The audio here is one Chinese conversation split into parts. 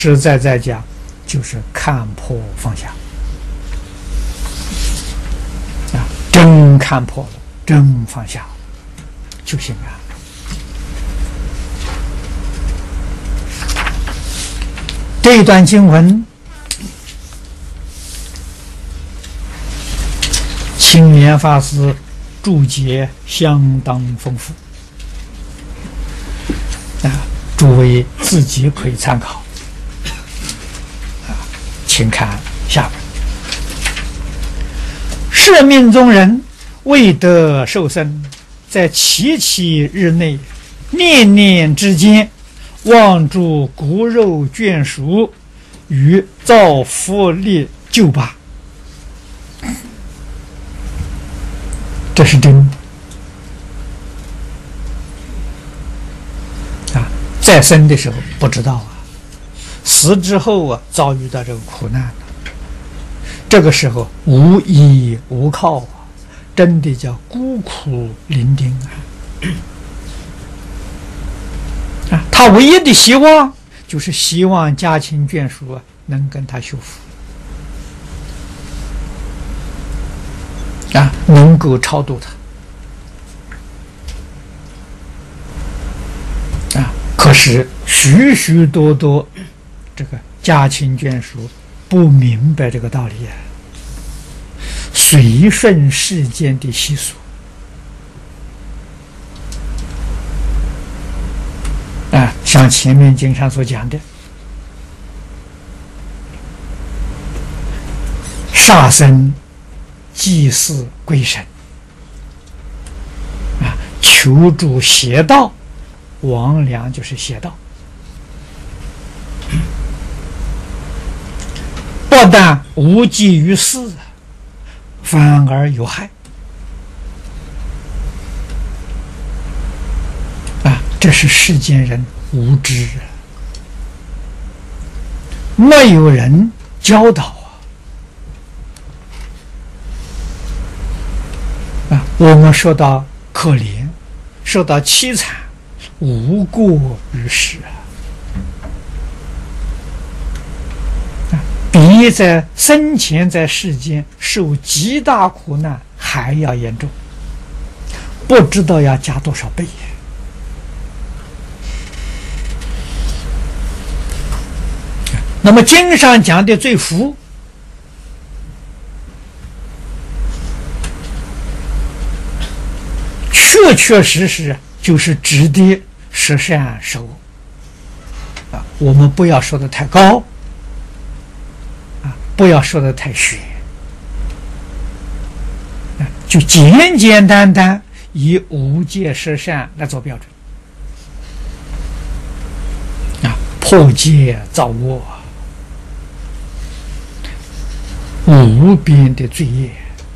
实在在讲，就是看破放下啊，真看破了，真放下就行了。这一段经文，青莲法师注解相当丰富啊，诸位自己可以参考啊，请看下文。摄命中人未得受生，在七七日内，念念之间，望诸骨肉眷属，与造福力救拔。这是真的啊！在生的时候不知道啊，死之后啊，遭遇到这个苦难了，这个时候无依无靠啊，真的叫孤苦伶仃啊！他唯一的希望就是希望家亲眷属啊能跟他修复啊，能够超度他啊。可是许许多多这个家亲眷属不明白这个道理啊，随顺世间的习俗啊，像前面经上所讲的，杀生祭祀鬼神啊，求助邪道，亡良就是邪道，不但无济于事，反而有害啊！这是世间人无知啊，没有人教导啊！我们说到可怜，说到凄惨，无过于世啊！比在生前在世间受极大苦难还要严重，不知道要加多少倍。那么经上讲的罪福，确确实实就是指的十善十恶啊！我们不要说的太高啊，不要说的太玄啊，就简简单单以五戒十善来做标准啊，破戒造恶，无边的罪业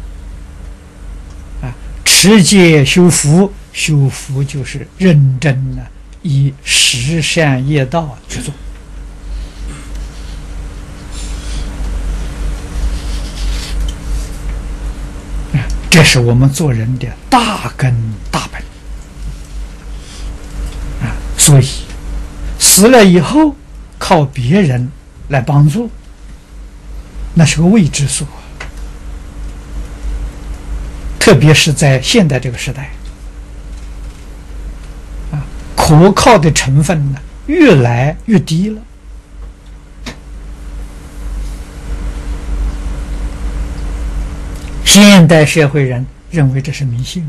啊！持戒修福，修福就是认真的以十善业道去做啊！这是我们做人的大根大本啊！所以死了以后靠别人来帮助，那是个未知数，特别是在现代这个时代啊，可靠的成分呢越来越低了。现代社会人认为这是迷信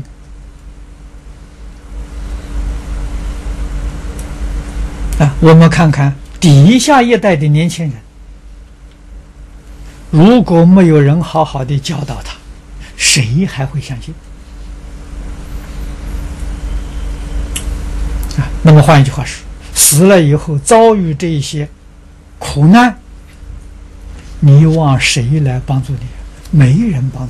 啊！我们看看底下一代的年轻人，如果没有人好好的教导他，谁还会相信啊？那么换一句话说，死了以后遭遇这一些苦难，你望谁来帮助你？没人帮助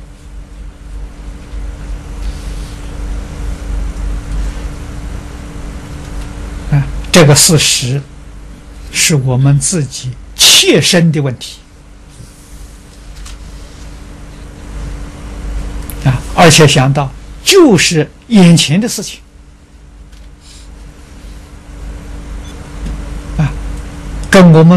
了啊！这个事实是我们自己切身的问题啊！而且想到就是眼前的事情啊，跟我们